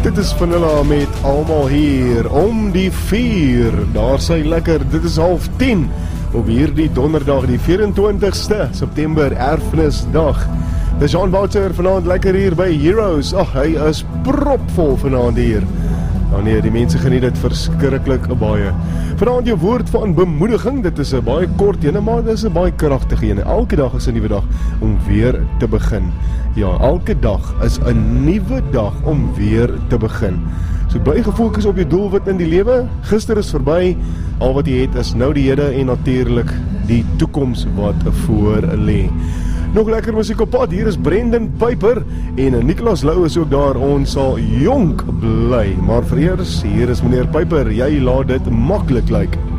Dit is Vanilla met almal hier om die 4. Daar sy lekker, dit is 9:30 op hierdie donderdag die 24ste September Erfenisdag. Dis Jean Bouter vanaand lekker hier by Heroes. Ag, hy is propvol vanaand hier. Nou nee, die mense geniet dit verskriklik baie. Vanaand jou woord van bemoediging, dit is 'n baie kort ene, maar dit is 'n baie kragtige ene. Elke dag is 'n nuwe dag om weer te begin. Ja, elke dag is 'n nuwe dag om weer te begin. So bly gefokus op jou doelwit in die lewe. Gister is verby, al wat jy het is nou die hede en natuurlik die toekoms wat voor lê. Nog lekker musiek op pad, hier is Brendan Piper en Nicholas Lou is ook daar, ons sal jonk bly. Maar vir eers, hier is meneer Piper, jy laat dit maklik lyk.